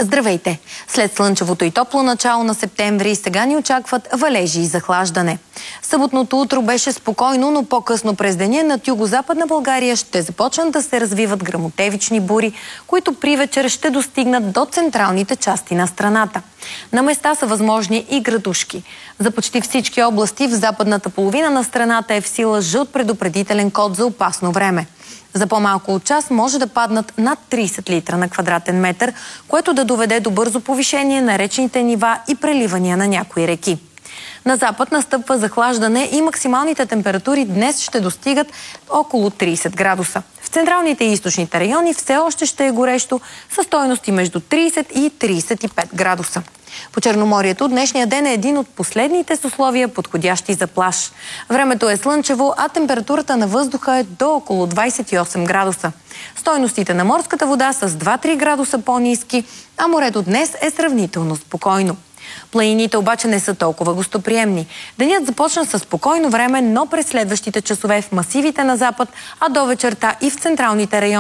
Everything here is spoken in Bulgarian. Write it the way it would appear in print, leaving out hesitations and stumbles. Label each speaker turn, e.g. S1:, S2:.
S1: Здравейте! След слънчевото и топло начало на септември сега ни очакват валежи и захлаждане. Съботното утро беше спокойно, но по-късно през деня над югозападна България ще започнат да се развиват гръмотевични бури, които при вечер ще достигнат до централните части на страната. На места са възможни и градушки. За почти всички области в западната половина на страната е в сила жълт предупредителен код за опасно време. За по-малко от час може да паднат над 30 литра на квадратен метър, което да доведе до бързо повишение на речните нива и преливания на някои реки. На запад настъпва захлаждане и максималните температури днес ще достигат около 30 градуса. В централните и източните райони все още ще е горещо със стойности между 30 и 35 градуса. По Черноморието днешния ден е един от последните с условия подходящи за плаж. Времето е слънчево, а температурата на въздуха е до около 28 градуса. Стойностите на морската вода са с 2-3 градуса по-ниски, а морето днес е сравнително спокойно. Планините обаче не са толкова гостоприемни. Денят започна със спокойно време, но през следващите часове в масивите на запад, а до вечерта и в централните райони